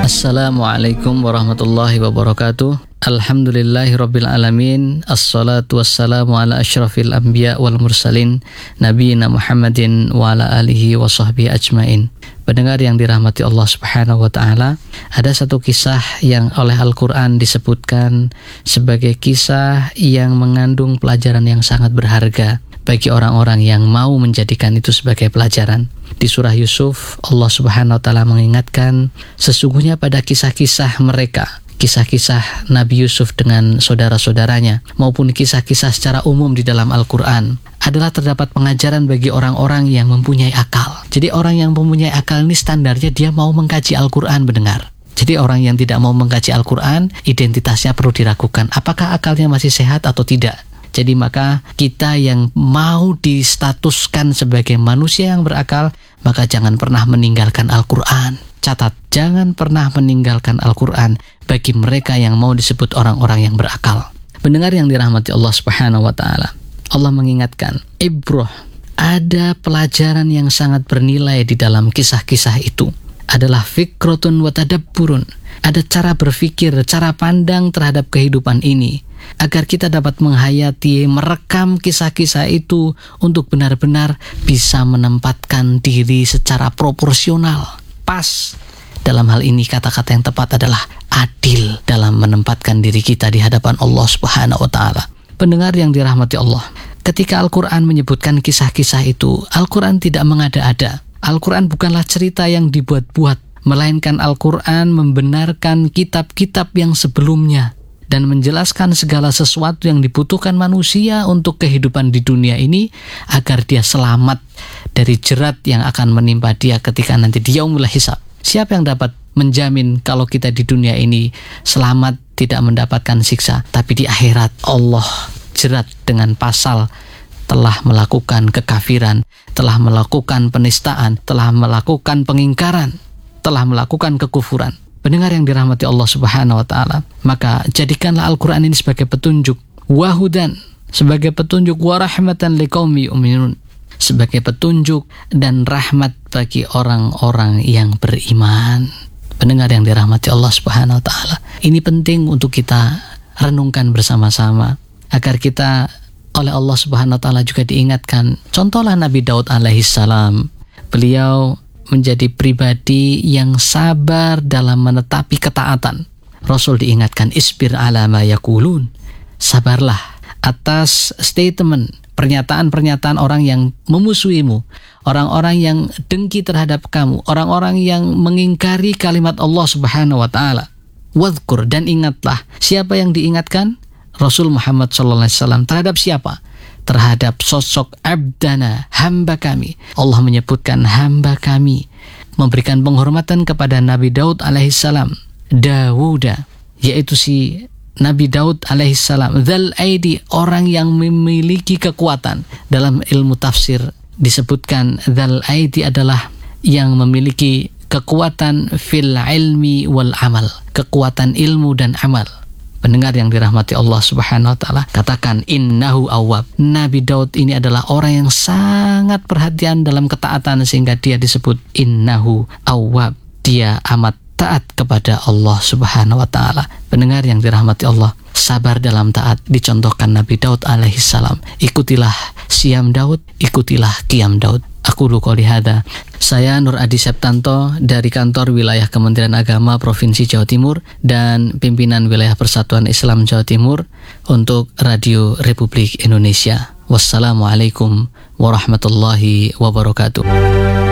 Assalamualaikum warahmatullahi wabarakatuh. Alhamdulillahirabbil alamin. Assalatu wassalamu ala asyrafil anbiya wal mursalin nabiyina Muhammadin wa ala alihi wa sahbihi ajmain. Pendengar yang dirahmati Allah Subhanahu wa taala, ada satu kisah yang oleh Al-Qur'an disebutkan sebagai kisah yang mengandung pelajaran yang sangat berharga bagi orang-orang yang mau menjadikan itu sebagai pelajaran. Di surah Yusuf, Allah Subhanahu wa taala mengingatkan sesungguhnya pada kisah-kisah mereka, kisah-kisah Nabi Yusuf dengan saudara-saudaranya maupun kisah-kisah secara umum di dalam Al-Qur'an adalah terdapat pengajaran bagi orang-orang yang mempunyai akal. Jadi orang yang mempunyai akal ini standarnya dia mau mengkaji Al-Qur'an, mendengar. Jadi orang yang tidak mau mengkaji Al-Qur'an, identitasnya perlu diragukan. Apakah akalnya masih sehat atau tidak? Jadi maka kita yang mau distatuskan sebagai manusia yang berakal, maka jangan pernah meninggalkan Al-Qur'an. Catat, jangan pernah meninggalkan Al-Qur'an bagi mereka yang mau disebut orang-orang yang berakal. Pendengar yang dirahmati Allah Subhanahu wa taala, Allah mengingatkan, ibrah, ada pelajaran yang sangat bernilai di dalam kisah-kisah itu. Adalah fikratun wa tadabburun. Ada cara berpikir, cara pandang terhadap kehidupan ini, agar kita dapat menghayati, merekam kisah-kisah itu untuk benar-benar bisa menempatkan diri secara proporsional, pas. Dalam hal ini kata-kata yang tepat adalah adil dalam menempatkan diri kita di hadapan Allah Subhanahu wa taala. Pendengar yang dirahmati Allah, ketika Al-Qur'an menyebutkan kisah-kisah itu, Al-Qur'an tidak mengada-ada. Al-Qur'an bukanlah cerita yang dibuat-buat, melainkan Al-Qur'an membenarkan kitab-kitab yang sebelumnya dan menjelaskan segala sesuatu yang dibutuhkan manusia untuk kehidupan di dunia ini agar dia selamat dari jerat yang akan menimpa dia ketika nanti di yaumul hisab. Siapa yang dapat menjamin kalau kita di dunia ini selamat, tidak mendapatkan siksa, tapi di akhirat Allah jerat dengan pasal telah melakukan kekafiran, telah melakukan penistaan, telah melakukan pengingkaran, telah melakukan kekufuran. Pendengar yang dirahmati Allah Subhanahu wa taala, maka jadikanlah Al-Qur'an ini sebagai petunjuk, wahudan, sebagai petunjuk, warahmatan liqaumi yu'minun, sebagai petunjuk dan rahmat bagi orang-orang yang beriman. Pendengar yang dirahmati Allah Subhanahu wa taala, ini penting untuk kita renungkan bersama-sama agar kita oleh Allah Subhanahu wa taala juga diingatkan. Contohlah Nabi Daud alaihissalam. Beliau menjadi pribadi yang sabar dalam menetapi ketaatan. Rasul diingatkan, isbir ala ma yaqulun. Sabarlah atas statement, pernyataan-pernyataan orang yang memusuhimu, orang-orang yang dengki terhadap kamu, orang-orang yang mengingkari kalimat Allah Subhanahu wa taala. Wadhkur, dan ingatlah. Siapa yang diingatkan? Rasul Muhammad SAW. Terhadap siapa? Terhadap sosok abdana, hamba kami. Allah menyebutkan hamba kami, memberikan penghormatan kepada Nabi Daud alaihissalam, Dawuda, yaitu si Nabi Daud alaihissalam, dzal aidi, orang yang memiliki kekuatan. Dalam ilmu tafsir disebutkan dzal aidi adalah yang memiliki kekuatan fil ilmi wal amal, kekuatan ilmu dan amal. Pendengar yang dirahmati Allah Subhanahu wa taala, katakan innahu awwab. Nabi Daud ini adalah orang yang sangat perhatian dalam ketaatan sehingga dia disebut innahu awwab. Dia amat taat kepada Allah Subhanahu wa taala. Pendengar yang dirahmati Allah, sabar dalam taat dicontohkan Nabi Daud alaihissalam. Ikutilah siam Daud, ikutilah qiyam Daud. Aku qouli hadza. Saya Nur Adi Septanto dari kantor wilayah Kementerian Agama Provinsi Jawa Timur dan pimpinan wilayah Persatuan Islam Jawa Timur untuk Radio Republik Indonesia. Wassalamualaikum warahmatullahi wabarakatuh.